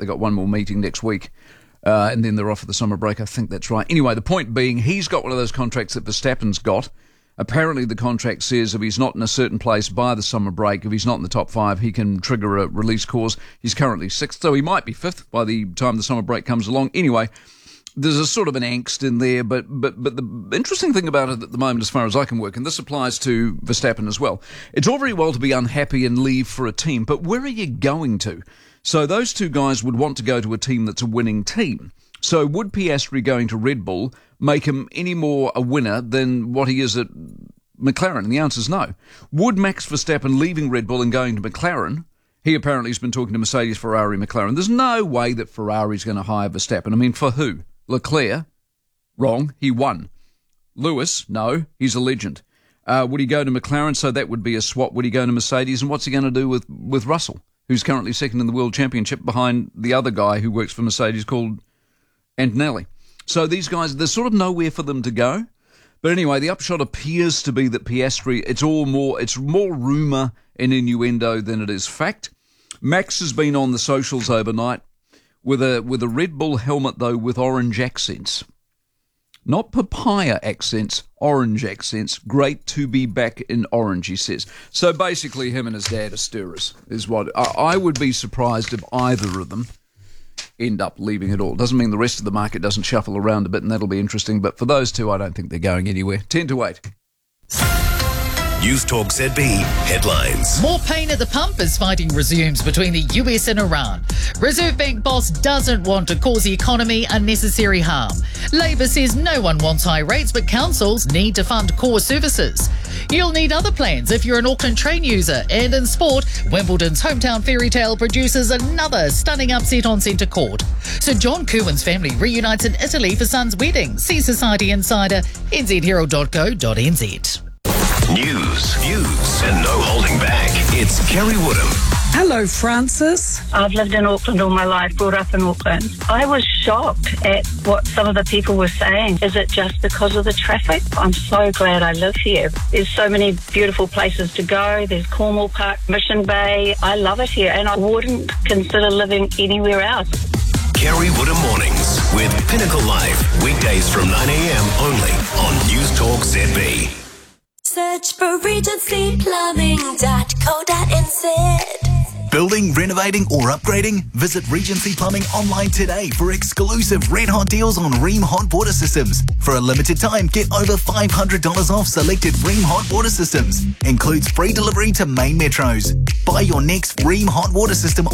They've got one more meeting next week. And then they're off for the summer break. I think that's right. Anyway, the point being, he's got one of those contracts that Verstappen's got. Apparently, the contract says if he's not in a certain place by the summer break, if he's not in the top 5, he can trigger a release clause. He's currently 6th, so he might be 5th by the time the summer break comes along. Anyway, there's a sort of an angst in there, but the interesting thing about it at the moment, as far as I can work, and this applies to Verstappen as well, it's all very well to be unhappy and leave for a team, but where are you going to? So those two guys would want to go to a team that's a winning team. So would Piastri going to Red Bull make him any more a winner than what he is at McLaren? And the answer is no. Would Max Verstappen leaving Red Bull and going to McLaren, he apparently has been talking to Mercedes, Ferrari, McLaren. There's no way that Ferrari's going to hire Verstappen. I mean, for who? Leclerc? Wrong. He won. Lewis? No. He's a legend. Would he go to McLaren? So that would be a swap. Would he go to Mercedes? And what's he going to do with Russell, who's currently second in the World Championship behind the other guy who works for Mercedes called Antonelli? So these guys, there's sort of nowhere for them to go. But anyway, the upshot appears to be that Piastri, it's more rumour and innuendo than it is fact. Max has been on the socials overnight with a Red Bull helmet, though, with orange accents. Not papaya accents, orange accents. Great to be back in orange, he says. So basically, him and his dad are stirrers, is what I would be surprised if either of them end up leaving it all. Doesn't mean the rest of the market doesn't shuffle around a bit, and that'll be interesting. But for those two, I don't think they're going anywhere. 10 to 8. News Talk ZB headlines. More pain at the pump as fighting resumes between the US and Iran. Reserve Bank boss doesn't want to cause the economy unnecessary harm. Labor says no one wants high rates, but councils need to fund core services. You'll need other plans if you're an Auckland train user. And in sport, Wimbledon's hometown fairy tale produces another stunning upset on centre court. Sir John Kirwan's family reunites in Italy for son's wedding. See Society Insider, nzherald.co.nz. News, views, and no holding back. It's Kerry Woodham. Hello, Francis. I've lived in Auckland all my life, brought up in Auckland. I was shocked at what some of the people were saying. Is it just because of the traffic? I'm so glad I live here. There's so many beautiful places to go. There's Cornwall Park, Mission Bay. I love it here, and I wouldn't consider living anywhere else. Kerry Woodham Mornings with Pinnacle Live. Weekdays from 9 a.m. only on News Talk ZB. Search for regencyplumbing.co.nz. Building, renovating or upgrading? Visit Regency Plumbing online today for exclusive red hot deals on Rheem hot water systems. For a limited time, get over $500 off selected Rheem hot water systems. Includes free delivery to main metros. Buy your next Rheem hot water system